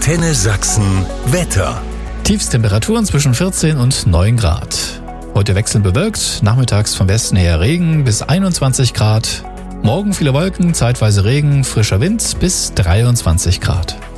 Antenne Sachsen Wetter. Tiefstemperaturen zwischen 14 und 9 Grad. Heute wechselnd bewölkt, nachmittags vom Westen her Regen bis 21 Grad. Morgen viele Wolken, zeitweise Regen, frischer Wind bis 23 Grad.